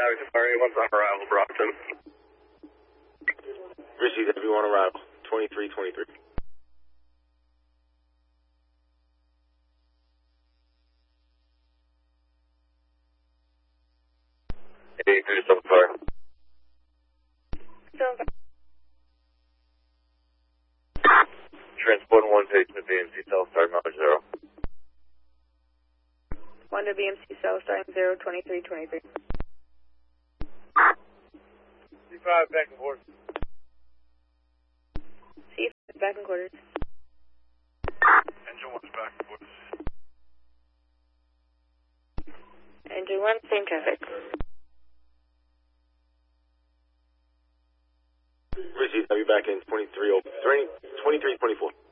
RA1's on arrival, Brockton. Received everyone on arrival, 2323. Hey, do so far. Transport 1 patient to BMC cell, start number 0. 1 to BMC cell, starting 02323. C5 back and forth. C5 back in quarters. Engine 1's back and forth. Engine 1, same traffic. Received, I'll be back in 2324.